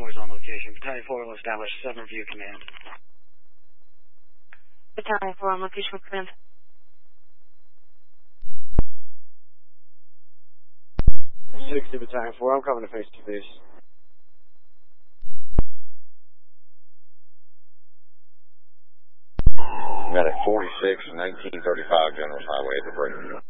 is on location. Battalion 4 will establish 7 view command. Battalion 4 on location with command. 60 Battalion 4, I'm coming to face to face. Medic 46, 1935 General Highway at the break.